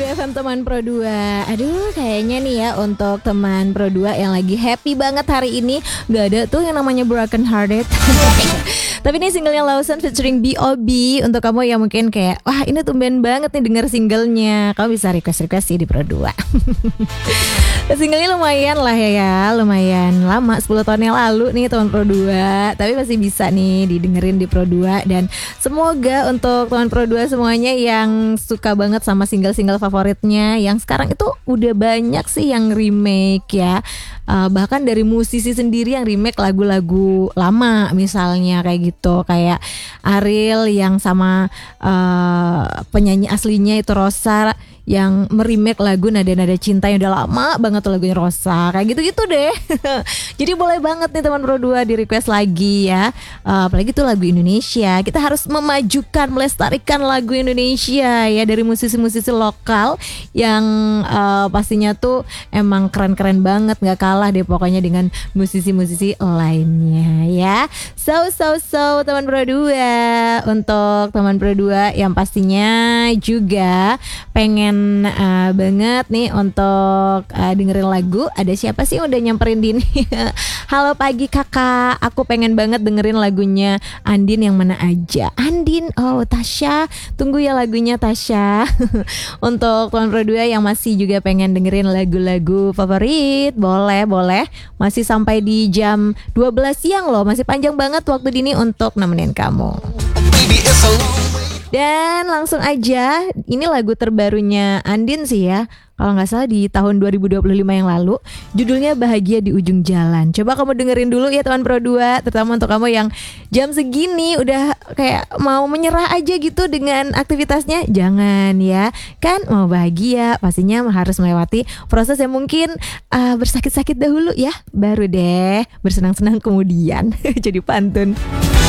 FM teman Pro 2. Aduh, kayaknya nih ya untuk teman Pro 2 yang lagi happy banget hari ini, gak ada tuh yang namanya Broken Hearted. Tapi ini singlenya Lawson featuring B.O.B. Untuk kamu yang mungkin kayak, wah ini tumben banget nih denger singlenya, kamu bisa request sih di Pro 2. Singlenya lumayan lah ya, lumayan lama, 10 tahun yang lalu nih teman Pro 2. Tapi masih bisa nih didengerin di Pro 2. Dan semoga untuk teman Pro 2 semuanya yang suka banget sama single-single favoritnya, yang sekarang itu udah banyak sih yang remake ya. Bahkan dari musisi sendiri yang remake lagu-lagu lama misalnya kayak gitu. Kayak Ariel yang sama penyanyi aslinya itu Rosa yang meremake lagu Nada-Nada Cinta yang udah lama banget tuh lagunya Rosa. Kayak gitu-gitu deh. Jadi boleh banget nih teman Pro 2 di request lagi ya. Apalagi tuh lagu Indonesia. Kita harus memajukan, melestarikan lagu Indonesia ya, dari musisi-musisi lokal yang pastinya tuh emang keren-keren banget, gak kalah deh pokoknya dengan musisi-musisi lainnya ya. So teman Pro 2, untuk teman Pro 2 yang pastinya juga pengen banget nih untuk dengerin lagu. Ada siapa sih yang udah nyamperin Dini? Halo pagi kakak, aku pengen banget dengerin lagunya Andin yang mana aja. Andin, oh Tasya, tunggu ya lagunya Tasya. Untuk teman Pro 2 yang masih juga pengen dengerin lagu-lagu favorit, boleh masih sampai di jam 12 siang loh, masih panjang banget waktu Dini untuk nemenin kamu. Dan langsung aja, ini lagu terbarunya Andin sih ya, kalau gak salah di tahun 2025 yang lalu. Judulnya Bahagia di Ujung Jalan. Coba kamu dengerin dulu ya teman Pro 2, terutama untuk kamu yang jam segini udah kayak mau menyerah aja gitu dengan aktivitasnya. Jangan ya, kan mau bahagia pastinya harus melewati proses yang mungkin bersakit-sakit dahulu ya, baru deh bersenang-senang kemudian. Jadi pantun.